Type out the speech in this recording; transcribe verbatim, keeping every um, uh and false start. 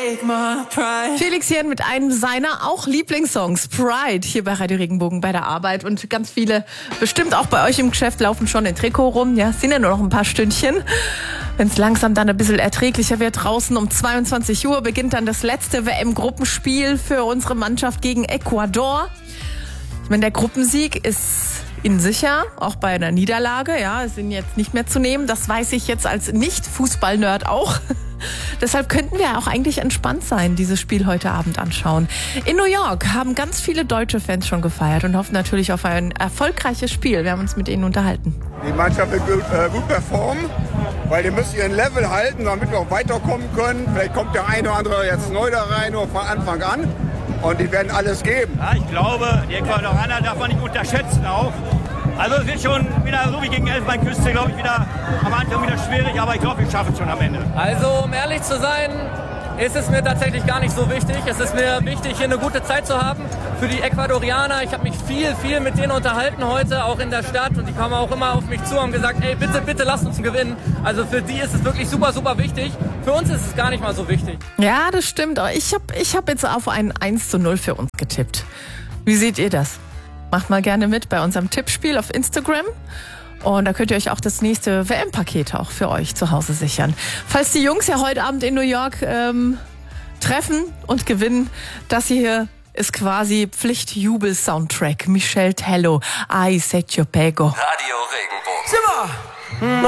take my pride. Felix Jähn mit einem seiner auch Lieblingssongs, Pride, hier bei Radio Regenbogen bei der Arbeit. Und ganz viele, bestimmt auch bei euch im Geschäft, laufen schon in Trikot rum. Ja, sind ja nur noch ein paar Stündchen. Wenn es langsam dann ein bisschen erträglicher wird draußen, um zweiundzwanzig Uhr beginnt dann das letzte W M-Gruppenspiel für unsere Mannschaft gegen Ecuador. Ich meine, der Gruppensieg ist ihnen sicher, auch bei einer Niederlage. Ja, sind jetzt nicht mehr zu nehmen. Das weiß ich jetzt als Nicht-Fußball-Nerd auch. Deshalb könnten wir auch eigentlich entspannt sein, dieses Spiel heute Abend anschauen. In New York haben ganz viele deutsche Fans schon gefeiert und hoffen natürlich auf ein erfolgreiches Spiel. Wir haben uns mit ihnen unterhalten. Die Mannschaft wird gut, äh, gut performen, weil die müssen ihren Level halten, damit wir auch weiterkommen können. Vielleicht kommt der eine oder andere jetzt neu da rein, nur von Anfang an. Und die werden alles geben. Ja, ich glaube, die Ecuadorianer darf man nicht unterschätzen auch. Also es wird schon wieder so wie gegen Elfenbeinküste, glaube ich, wieder am Anfang wieder schwierig, aber ich glaube, wir schaffen es schon am Ende. Also um ehrlich zu sein, ist es mir tatsächlich gar nicht so wichtig. Es ist mir wichtig, hier eine gute Zeit zu haben für die Ecuadorianer. Ich habe mich viel, viel mit denen unterhalten heute, auch in der Stadt. Und die kommen auch immer auf mich zu und haben gesagt, ey, bitte, bitte lasst uns gewinnen. Also für die ist es wirklich super, super wichtig. Für uns ist es gar nicht mal so wichtig. Ja, das stimmt. Aber ich habe ich hab jetzt auf ein eins zu null für uns getippt. Wie seht ihr das? Macht mal gerne mit bei unserem Tippspiel auf Instagram. Und da könnt ihr euch auch das nächste W M-Paket auch für euch zu Hause sichern. Falls die Jungs ja heute Abend in New York ähm, treffen und gewinnen, das hier ist quasi Pflichtjubel-Soundtrack. Michel Tello, I Set Your Pego. Radio Regenbogen. Zimmer!